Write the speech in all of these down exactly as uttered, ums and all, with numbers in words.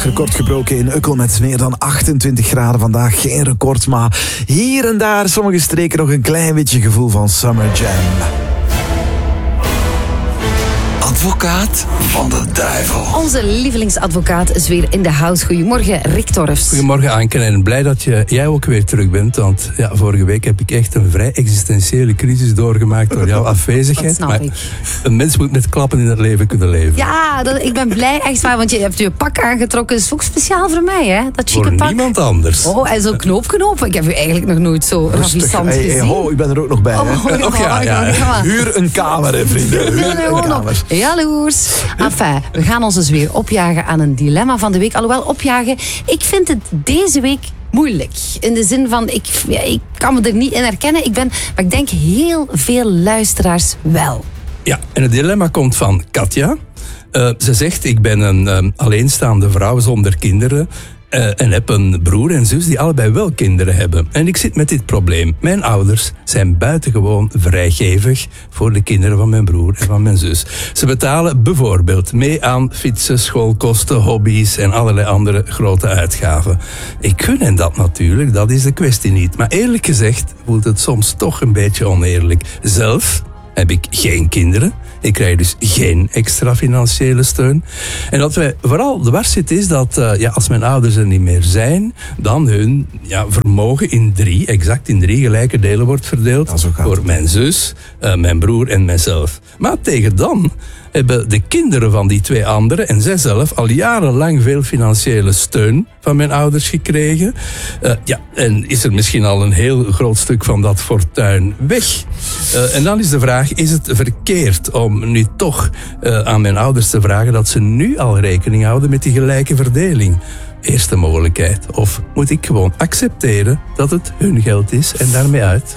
Record gebroken in Ukkel met meer dan achtentwintig graden vandaag. Geen record, maar hier en daar sommige streken nog een klein beetje gevoel van Summer Jam. Advocaat van de duivel. Onze lievelingsadvocaat is weer in de house. Goedemorgen, Rick Torfs. Goedemorgen, Anke. En blij dat je, jij ook weer terug bent. Want ja, vorige week heb ik echt een vrij existentiële crisis doorgemaakt door jouw afwezigheid. Dat snap maar ik. Een mens moet met klappen in het leven kunnen leven. Ja, dat, ik ben blij, echt waar. Want je hebt je pak aangetrokken. Dat is ook speciaal voor mij, hè? Dat chique Voor pak. niemand anders. Oh, en zo'n knoopknoop. Ik heb u eigenlijk nog nooit zo ravissant Hey, hey, gezien. ho, ik ben er ook nog bij. Hè? Oh, Och, ja, ja. Huur een kamer, hè, vrienden. Huur een kamer. Jaloers. Enfin, we gaan ons dus weer opjagen aan een dilemma van de week. Alhoewel, opjagen, ik vind het deze week moeilijk. In de zin van, ik, ja, ik kan me er niet in herkennen. Ik ben, maar ik denk heel veel luisteraars wel. Ja, en het dilemma komt van Katja. Uh, ze zegt, ik ben een um, alleenstaande vrouw zonder kinderen. Uh, en heb een broer en zus die allebei wel kinderen hebben. En ik zit met dit probleem. Mijn ouders zijn buitengewoon vrijgevig voor de kinderen van mijn broer en van mijn zus. Ze betalen bijvoorbeeld mee aan fietsen, schoolkosten, hobby's en allerlei andere grote uitgaven. Ik gun hen dat natuurlijk, dat is de kwestie niet. Maar eerlijk gezegd voelt het soms toch een beetje oneerlijk. Zelf heb ik geen kinderen. Ik krijg dus geen extra financiële steun. En wat wij vooral dwars zit is dat uh, ja, als mijn ouders er niet meer zijn, dan hun ja, vermogen in drie, exact in drie gelijke delen wordt verdeeld. Voor mijn zus, uh, mijn broer en mijzelf. Maar tegen dan hebben de kinderen van die twee anderen en zij zelf al jarenlang veel financiële steun van mijn ouders gekregen. Uh, ja, en is er misschien al een heel groot stuk van dat fortuin weg. Uh, en dan is de vraag, is het verkeerd om nu toch uh, aan mijn ouders te vragen dat ze nu al rekening houden met die gelijke verdeling? Eerste mogelijkheid. Of moet ik gewoon accepteren dat het hun geld is en daarmee uit?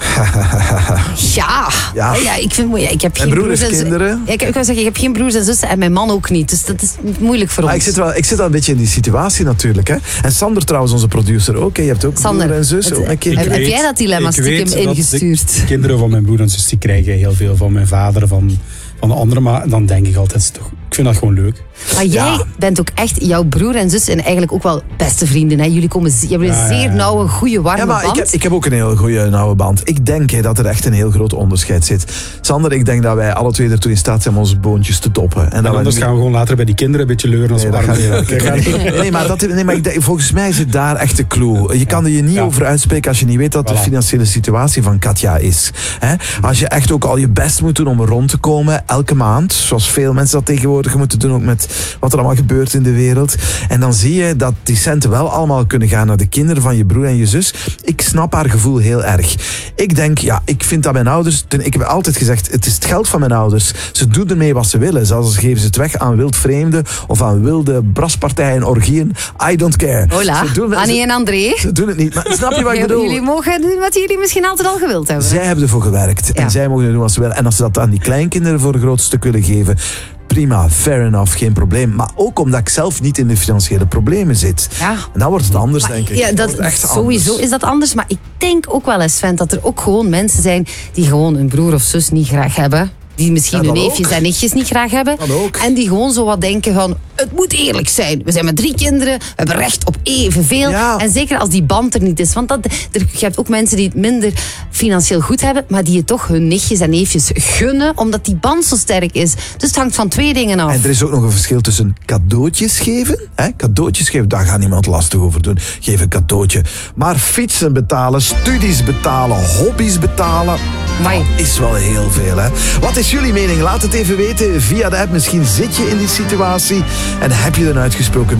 Ja, ja. ja ik vind ja, ik heb geen broer broers en kinderen. Ja, ik, ik, zeggen, ik heb geen broers en zussen en mijn man ook niet. Dus dat is moeilijk voor Maar ons. ik zit, wel, ik zit wel een beetje in die situatie natuurlijk. Hè. En Sander trouwens, onze producer ook. Hè. Je hebt ook Sander, broer en zus. het, ook een kind. heb, heb jij dat dilemma stiekem ingestuurd? De kinderen van mijn broer en zus die krijgen heel veel van mijn vader, van, van de anderen. Maar dan denk ik altijd, toch, ik vind dat gewoon leuk. Maar jij Ja. bent ook echt, jouw broer en zus en eigenlijk ook wel beste vrienden. Hè? Jullie komen, je hebt een Ja, ja, zeer ja. nauwe, goede, warme Ja, maar band. ik heb, ik heb ook een heel goede nauwe band. Ik denk hè, dat er echt een heel groot onderscheid zit. Sander, ik denk dat wij alle twee ertoe in staat zijn om onze boontjes te doppen. En, En dat anders we gaan we gewoon later bij die kinderen een beetje leuren als Nee, we dat arm gaat niet zijn. werken. Nee, maar, dat, nee, maar ik denk, volgens mij zit daar echt de clue. Je kan er je niet Ja. over uitspreken als je niet weet wat de Voilà. financiële situatie van Katja is. Hè? Als je echt ook al je best moet doen om er rond te komen, elke maand, zoals veel mensen dat tegenwoordig moeten doen, ook met wat er allemaal gebeurt in de wereld. En dan zie je dat die centen wel allemaal kunnen gaan naar de kinderen van je broer en je zus. Ik snap haar gevoel heel erg. Ik denk, ja, ik vind dat mijn ouders, ik heb altijd gezegd, het is het geld van mijn ouders. Ze doen ermee wat ze willen. Zelfs geven ze het weg aan wildvreemden of aan wilde braspartijen, orgieën. I don't care. Hola, Ze doen, Annie ze, en André. ze doen het niet. Maar snap je wat ik bedoel? Jullie mogen doen wat jullie misschien altijd al gewild hebben. Zij hebben ervoor gewerkt. Ja. En zij mogen doen wat ze willen. En als ze dat aan die kleinkinderen voor een groot stuk willen geven, prima, fair enough, geen probleem. Maar ook omdat ik zelf niet in de financiële problemen zit. Ja. En dan wordt het anders, Maar denk ik. Ja, Dan dat, wordt het echt sowieso anders. is dat anders. Maar ik denk ook wel eens, Sven, dat er ook gewoon mensen zijn die gewoon een broer of zus niet graag hebben. Die misschien Ja, hun dat neefjes ook. en nichtjes niet graag hebben. Dat ook. En die gewoon zo wat denken van, het moet eerlijk zijn. We zijn met drie kinderen, we hebben recht op evenveel. Ja. En zeker als die band er niet is. Want dat, er, je hebt ook mensen die het minder financieel goed hebben, maar die het toch hun nichtjes en neefjes gunnen, omdat die band zo sterk is. Dus het hangt van twee dingen af. En er is ook nog een verschil tussen cadeautjes geven. Hè? Cadeautjes geven, daar gaat niemand lastig over doen. Geef een cadeautje. Maar fietsen betalen, studies betalen, hobby's betalen, Amai. dat is wel heel veel. Hè? Wat is jullie mening? Laat het even weten via de app. Misschien zit je in die situatie en heb je een uitgesproken